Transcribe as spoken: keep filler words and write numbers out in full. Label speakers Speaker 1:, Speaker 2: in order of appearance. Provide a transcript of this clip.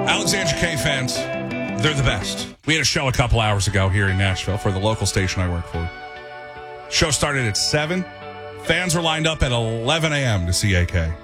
Speaker 1: Alexandria K fans, they're the best. We had a show a couple hours ago here in Nashville for the local station I work for. Show started at seven. Fans were lined up at eleven a.m. to see A K.